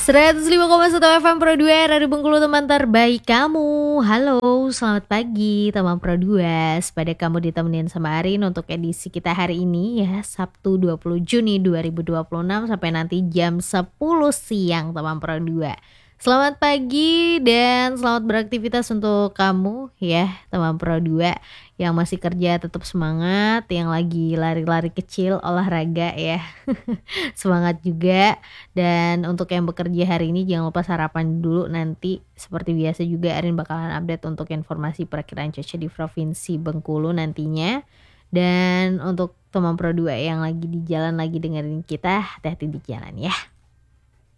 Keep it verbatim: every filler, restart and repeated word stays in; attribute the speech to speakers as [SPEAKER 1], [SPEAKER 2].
[SPEAKER 1] seratus lima koma satu F M Pro dua Radio Bengkulu, teman terbaik kamu. Halo, selamat pagi teman Pro dua. Pada kamu ditemenin sama Arin untuk edisi kita hari ini ya, Sabtu dua puluh Juni dua ribu dua puluh enam sampai nanti jam sepuluh siang teman Pro dua. Selamat pagi dan selamat beraktivitas untuk kamu ya teman Pro dua yang masih kerja, tetap semangat, yang lagi lari-lari kecil olahraga ya. Semangat juga. Dan untuk yang bekerja hari ini jangan lupa sarapan dulu, nanti seperti biasa juga Arin bakalan update untuk informasi perakiraan cuaca di Provinsi Bengkulu nantinya. Dan untuk teman Pro dua yang lagi di jalan lagi dengerin kita, hati-hati di jalan ya.